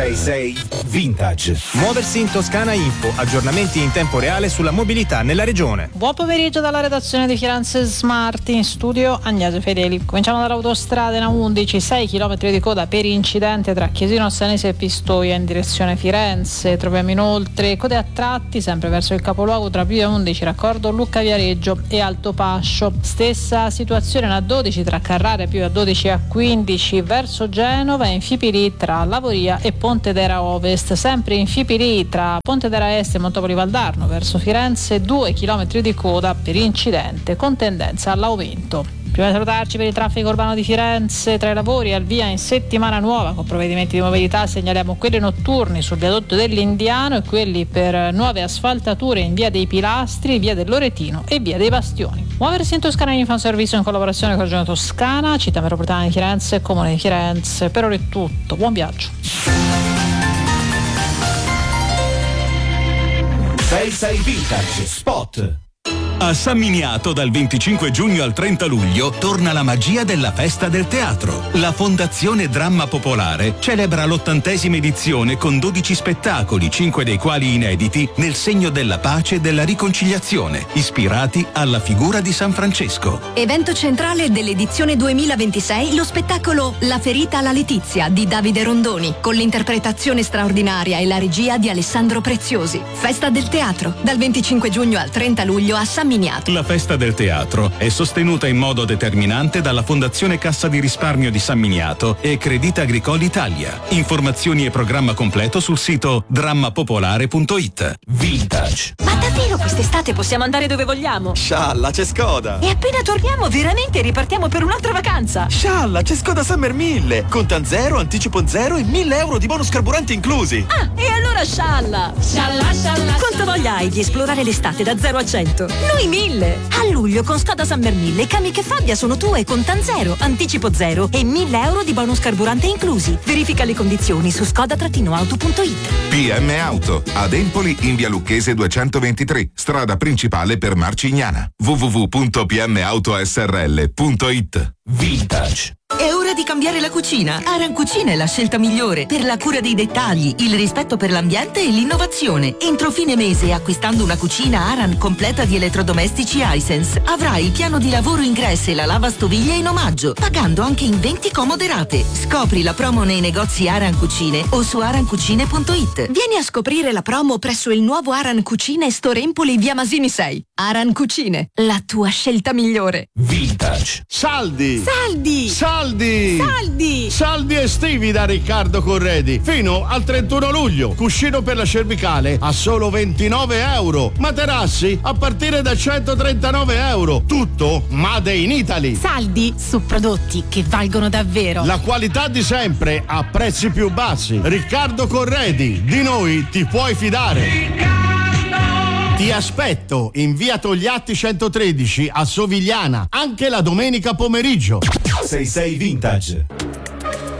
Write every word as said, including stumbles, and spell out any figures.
sei sei Vintage. Muoversi in Toscana Info, aggiornamenti in tempo reale sulla mobilità nella regione. Buon pomeriggio dalla redazione di Firenze Smart, in studio Agnese Fedeli. Cominciamo dall'autostrada A undici, sei chilometri di coda per incidente tra Chiesino Assanese e Pistoia in direzione Firenze. Troviamo inoltre code a tratti sempre verso il capoluogo tra Pio undici, raccordo Lucca Viareggio e Alto Pascio. Stessa situazione in A dodici tra Carrara più A dodici e A quindici verso Genova e in Fipili tra Lavoria e Ponte d'Era Ovest. Sempre in Fipili tra Ponte d'Era Est e Montopoli Valdarno verso Firenze, due chilometri di coda per incidente con tendenza all'aumento. Prima di salutarci, per il traffico urbano di Firenze, tra i lavori al via in settimana nuova con provvedimenti di mobilità segnaliamo quelli notturni sul viadotto dell'Indiano e quelli per nuove asfaltature in via dei Pilastri, via del Loretino e via dei Bastioni. Muoversi in Toscana in un servizio in collaborazione con la Regione Toscana, Città Metropolitana di Firenze e Comune di Firenze. Per ora è tutto, buon viaggio. sei sei Vintage Spot. A San Miniato dal venticinque giugno al trenta luglio torna la magia della festa del teatro. La Fondazione Dramma Popolare celebra l'ottantesima edizione con dodici spettacoli, cinque dei quali inediti, nel segno della pace e della riconciliazione, ispirati alla figura di San Francesco. Evento centrale dell'edizione duemilaventisei, lo spettacolo La ferita alla Letizia di Davide Rondoni, con l'interpretazione straordinaria e la regia di Alessandro Preziosi. Festa del teatro, dal venticinque giugno al trenta luglio a San Miniato. La festa del teatro è sostenuta in modo determinante dalla Fondazione Cassa di Risparmio di San Miniato e Credit Agricole Italia. Informazioni e programma completo sul sito drammapopolare punto it. Vintage. Ma davvero quest'estate possiamo andare dove vogliamo? Scialla, c'è Skoda! E appena torniamo veramente ripartiamo per un'altra vacanza! Scialla, c'è Skoda Summer mille! Contan zero, anticipo zero e mille euro di bonus carburante inclusi! Ah, e allora scialla! Scialla, scialla! Quanta voglia hai di esplorare l'estate da zero a cento? Noi mille! A luglio con Skoda Summer mille, Kamiq e Fabia sono tue con Tan zero, anticipo zero e mille euro di bonus carburante inclusi. Verifica le condizioni su skoda auto punto it. P M Auto, ad Empoli in via Lucchese duecentoventitré, strada principale per Marcignana. w w w punto p m auto s r l punto it. Vintage. È ora di cambiare la cucina. Aran Cucina è la scelta migliore per la cura dei dettagli, il rispetto per l'ambiente e l'innovazione. Entro fine mese, acquistando una cucina Aran completa di elettrodomestici Hisense, avrai il piano di lavoro ingresso e la lavastoviglie in omaggio, pagando anche in venti comode rate. Scopri la promo nei negozi Aran Cucine o su aran cucine punto it. Vieni a scoprire la promo presso il nuovo Aran Cucine Store Empoli via Masini sei. Aran Cucine, la tua scelta migliore. Vintage. Saldi! Saldi! Saldi! Saldi! Saldi estivi da Riccardo Corredi fino al trentuno luglio. Cuscino per la cervicale a solo ventinove euro. Materassi a partire da centotrentanove euro. Tutto made in Italy. Saldi su prodotti che valgono davvero. La qualità di sempre a prezzi più bassi. Riccardo Corredi, di noi ti puoi fidare. Ti aspetto in via Togliatti centotredici a Sovigliana, anche la domenica pomeriggio. sei sei Vintage.